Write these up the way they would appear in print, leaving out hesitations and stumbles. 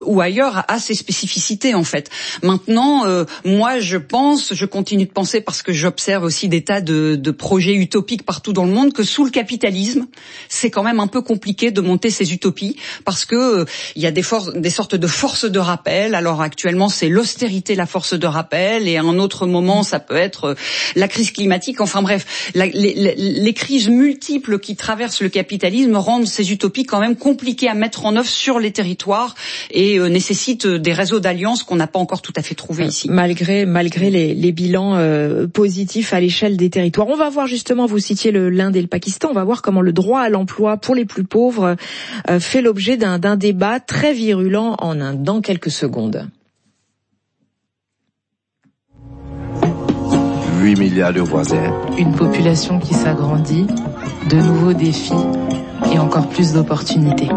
ou ailleurs a ses spécificités en fait. Maintenant, moi je continue de penser, parce que j'observe aussi des tas de projets utopiques partout dans le monde, que sous le capitalisme, c'est quand même un peu compliqué de monter ces utopies, parce que il y a des sortes de forces de rappel. Alors actuellement, c'est l'austérité, la force de rappel, et à un autre moment, ça peut être la crise climatique. Enfin bref, les crises multiples qui traversent le capitalisme rendent ces utopies quand même compliquées à mettre en œuvre sur les territoires et nécessitent des réseaux d'alliances qu'on n'a pas encore tout à fait trouvés ici. Malgré les bilans positifs à l'échelle des territoires. On va voir justement, vous citiez l'Inde et le Pakistan, on va voir comment le droit à l'emploi pour les plus pauvres fait l'objet d'un débat très virulent en Inde dans quelques secondes. 8 milliards de voisins. Une population qui s'agrandit, de nouveaux défis et encore plus d'opportunités.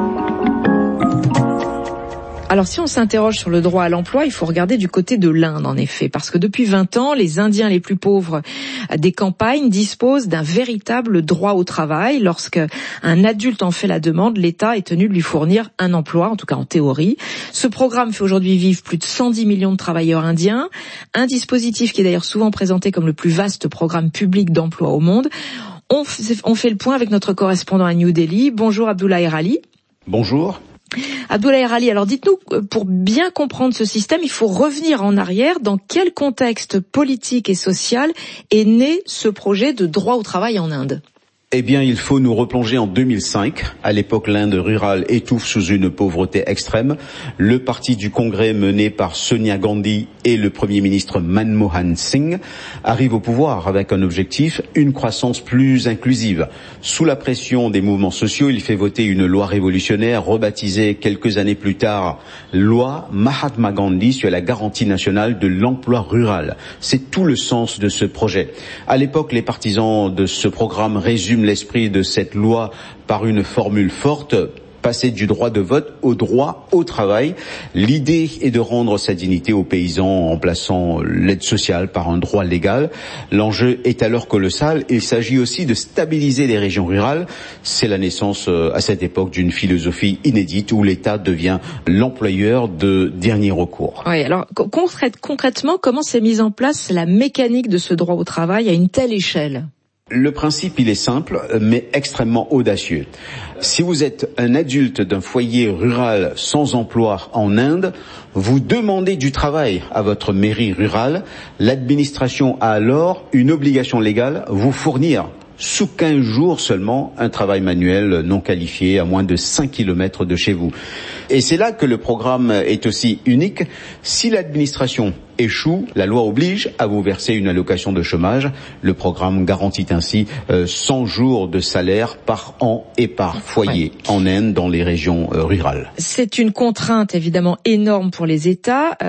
Alors si on s'interroge sur le droit à l'emploi, il faut regarder du côté de l'Inde en effet, parce que depuis 20 ans, les Indiens les plus pauvres des campagnes disposent d'un véritable droit au travail. Lorsqu'un adulte en fait la demande, l'État est tenu de lui fournir un emploi, en tout cas en théorie. Ce programme fait aujourd'hui vivre plus de 110 millions de travailleurs indiens, un dispositif qui est d'ailleurs souvent présenté comme le plus vaste programme public d'emploi au monde. On fait le point avec notre correspondant à New Delhi. Bonjour Abdoulaye Rali. Bonjour. Abdoulaye Rali, alors dites-nous, pour bien comprendre ce système, il faut revenir en arrière. Dans quel contexte politique et social est né ce projet de droit au travail en Inde ? Eh bien, il faut nous replonger en 2005. À l'époque, l'Inde rurale étouffe sous une pauvreté extrême. Le parti du Congrès mené par Sonia Gandhi et le Premier ministre Manmohan Singh arrive au pouvoir avec un objectif, une croissance plus inclusive. Sous la pression des mouvements sociaux, il fait voter une loi révolutionnaire rebaptisée quelques années plus tard loi Mahatma Gandhi sur la garantie nationale de l'emploi rural. C'est tout le sens de ce projet. À l'époque, les partisans de ce programme résument l'esprit de cette loi par une formule forte: passer du droit de vote au droit au travail. L'idée est de rendre sa dignité aux paysans en remplaçant l'aide sociale par un droit légal. L'enjeu est alors colossal. Il s'agit aussi de stabiliser les régions rurales. C'est la naissance à cette époque d'une philosophie inédite où l'État devient l'employeur de dernier recours. Oui, alors concrètement, comment s'est mise en place la mécanique de ce droit au travail à une telle échelle ? Le principe, il est simple, mais extrêmement audacieux. Si vous êtes un adulte d'un foyer rural sans emploi en Inde, vous demandez du travail à votre mairie rurale. L'administration a alors une obligation légale, vous fournir sous 15 jours seulement un travail manuel non qualifié à moins de 5 kilomètres de chez vous. Et c'est là que le programme est aussi unique. Si l'administration échoue, la loi oblige à vous verser une allocation de chômage. Le programme garantit ainsi 100 jours de salaire par an et par foyer en Inde, dans les régions rurales. C'est une contrainte évidemment énorme pour les États.